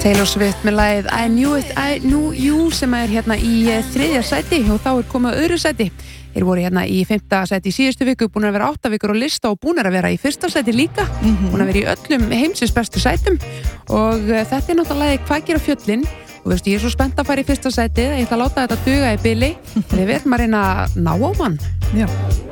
Taylor Swift með lagið I Knew You sem hérna í 3. sæti og þá komið á öðru sæti. Þeir voru hérna í 5. sæti í síðustu viku, búin að vera 8 vikur á lista og búin að vera í 1. sæti líka, búin að vera í öllum heimsins bestu sætum og þetta náttúrulega Hvað gera fjöllin og veistu, ég svo spennt að fara í 1. sæti, ég ætla að láta þetta duga í bili, við verðum að reyna að ná á mann. Já.